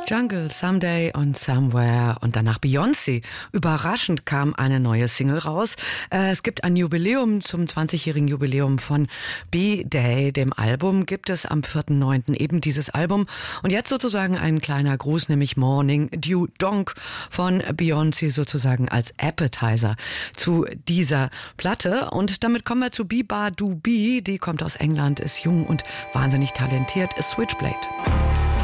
Jungle, Someday und Somewhere und danach Beyoncé. Überraschend kam eine neue Single raus. Es gibt ein Jubiläum zum 20-jährigen Jubiläum von B-Day, dem Album. Gibt es am 4.9. eben dieses Album. Und jetzt sozusagen ein kleiner Gruß, nämlich Morning Dew Donk von Beyoncé sozusagen als Appetizer zu dieser Platte. Und damit kommen wir zu Biba Dubi. Die kommt aus England, ist jung und wahnsinnig talentiert, ist Switchblade.